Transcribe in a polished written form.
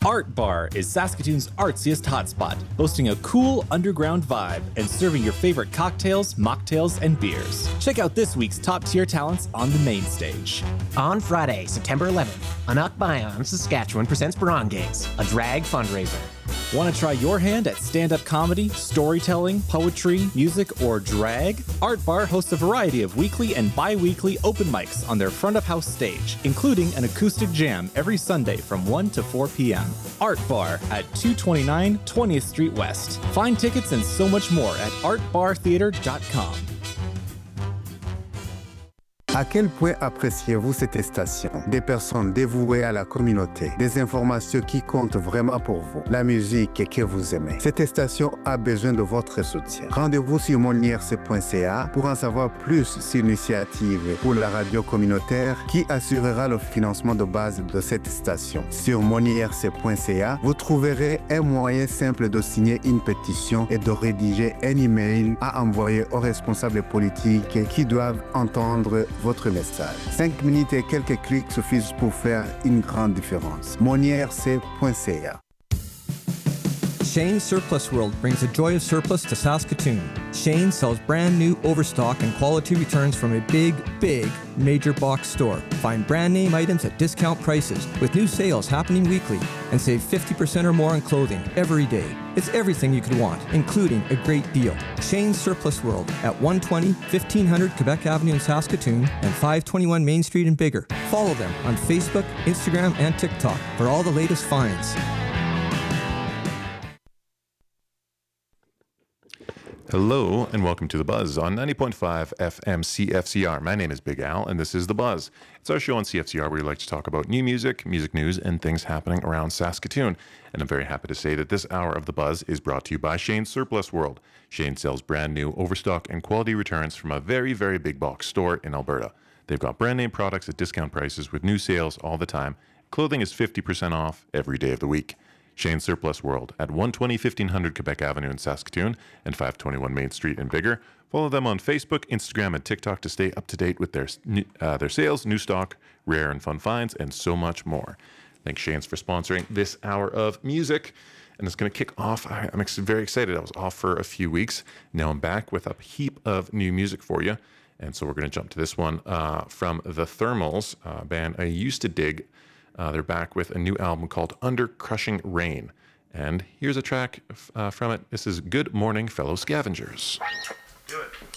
Art Bar is Saskatoon's artsiest hotspot, hosting a cool underground vibe and serving your favorite cocktails, mocktails, and beers. Check out this week's top-tier talents on the main stage. On Friday, September 11th, Anak Bayan, Saskatchewan presents Barangays, a drag fundraiser. Want to try your hand at stand-up comedy, storytelling, poetry, music, or drag? Art Bar hosts a variety of weekly and bi-weekly open mics on their front-of-house stage, including an acoustic jam every Sunday from 1 to 4 p.m. Art Bar at 229 20th Street West. Find tickets and so much more at artbartheater.com. À quel point appréciez-vous cette station? Des personnes dévouées à la communauté, des informations qui comptent vraiment pour vous, la musique que vous aimez. Cette station a besoin de votre soutien. Rendez-vous sur monierc.ca pour en savoir plus sur l'initiative pour la radio communautaire qui assurera le financement de base de cette station. Sur monierc.ca, vous trouverez un moyen simple de signer une pétition et de rédiger un email à envoyer aux responsables politiques qui doivent entendre votre message. 5 minutes et quelques clics suffisent pour faire une grande différence. monierc.ca. Shane's Surplus World brings the joy of surplus to Saskatoon. Shane sells brand new overstock and quality returns from a big major box store. Find brand name items at discount prices with new sales happening weekly and save 50% or more on clothing every day. It's everything you could want, including a great deal. Shane's Surplus World at 120 1500 Quebec Avenue in Saskatoon and 521 Main Street in Bigger. Follow them on Facebook, Instagram, and TikTok for all the latest finds. Hello and welcome to The Buzz on 90.5 FM CFCR. My name is Big Al and this is The Buzz. It's our show on CFCR where we like to talk about new music, music news, and things happening around Saskatoon. And I'm very happy to say that this hour of The Buzz is brought to you by Shane's Surplus World. Shane sells brand new overstock and quality returns from a very big box store in Alberta. They've got brand name products at discount prices with new sales all the time. Clothing is 50% off every day of the week. Shane's Surplus World at 120 1500 Quebec Avenue in Saskatoon and 521 Main Street in Bigger. Follow them on Facebook, Instagram, and TikTok to stay up to date with their sales, new stock, rare and fun finds, and so much more. Thanks, Shane's, for sponsoring this hour of music. And it's going to kick off. I'm very excited. I was off for a few weeks. Now I'm back with a heap of new music for you. And so we're going to jump to this one from The Thermals, a band I used to dig. They're back with a new album called Under Crushing Rain. And here's a track from it. This is Good Morning, Fellow Scavengers. Do it.